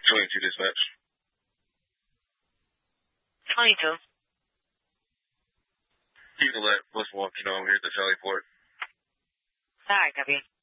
22 dispatch. 22. You can let West Milwaukee know I'm here at the Valley Port. Alright, copy.